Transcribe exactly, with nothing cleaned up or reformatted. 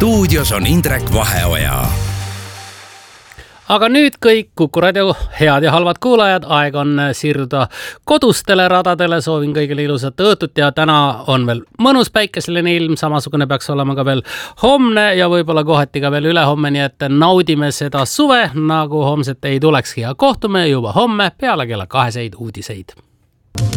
stuudios on Indrek Vaheoja. Aga nüüd kõik Kuku Raadio head ja halvad kuulajad, aeg on siirduda kodustele radadele, soovin kõigile ilusat õhtut ja täna on veel mõnus päikeseline ilm, samasugune peaks olema ka veel homne ja võib-olla kohati ka veel ülehomme, nii et naudime seda suve, nagu homset ei tulekski ja kohtume juba homme peale kella kaheseid uudiseid.